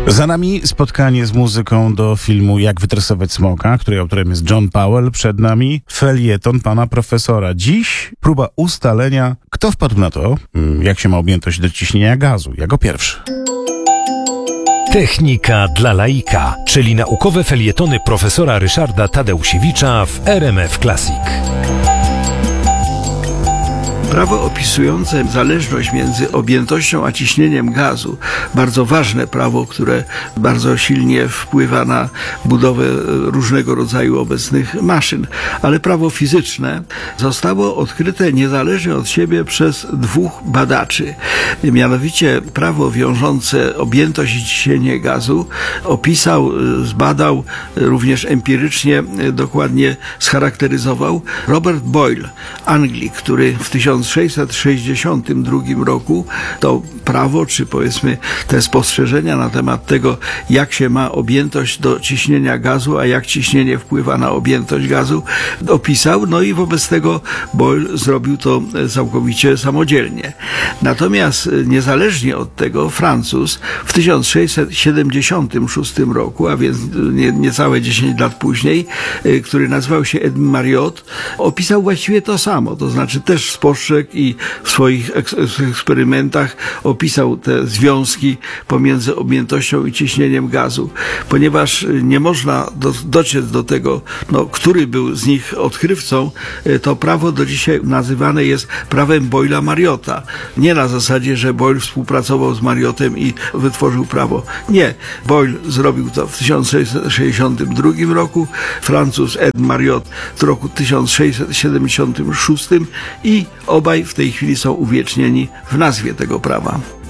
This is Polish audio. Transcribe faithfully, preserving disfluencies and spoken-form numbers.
Za nami spotkanie z muzyką do filmu Jak wytresować smoka, której autorem jest John Powell. Przed nami felieton pana profesora. Dziś próba ustalenia, kto wpadł na to, jak się ma objętość do ciśnienia gazu, jako pierwszy. Technika dla laika, czyli naukowe felietony profesora Ryszarda Tadeusiewicza w R M F Classic. Prawo opisujące zależność między objętością a ciśnieniem gazu, bardzo ważne prawo, które bardzo silnie wpływa na budowę różnego rodzaju obecnych maszyn, ale prawo fizyczne zostało odkryte niezależnie od siebie przez dwóch badaczy. Mianowicie prawo wiążące objętość i ciśnienie gazu opisał, zbadał, również empirycznie dokładnie scharakteryzował Robert Boyle, Anglik, który w tysiąc sześćset sześćdziesiątym drugim roku to prawo, czy powiedzmy te spostrzeżenia na temat tego, jak się ma objętość do ciśnienia gazu, a jak ciśnienie wpływa na objętość gazu, opisał, no i wobec tego Boyle zrobił to całkowicie samodzielnie. Natomiast niezależnie od tego Francuz w tysiąc sześćset siedemdziesiątym szóstym roku, a więc nie, niecałe dziesięć lat później, który nazywał się Edmund Marriott, opisał właściwie to samo, to znaczy też spostrzegł i w swoich eksperymentach opisał te związki pomiędzy objętością i ciśnieniem gazu. Ponieważ nie można do, dociec do tego, no, który był z nich odkrywcą, to prawo do dzisiaj nazywane jest prawem Boyla-Marriotta. Nie na zasadzie, że Boyle współpracował z Marriottem i wytworzył prawo. Nie. Boyle zrobił to w tysiąc sześćset sześćdziesiątym drugim roku, Francuz Edmund Marriott w roku tysiąc sześćset siedemdziesiątym szóstym i obaj w tej chwili są uwiecznieni w nazwie tego prawa.